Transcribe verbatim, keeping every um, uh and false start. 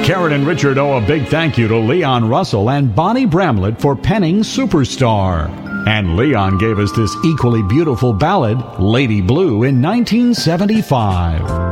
Karen and Richard owe a big thank you to Leon Russell and Bonnie Bramlett for penning Superstar. And Leon gave us this equally beautiful ballad, Lady Blue, in nineteen seventy-five.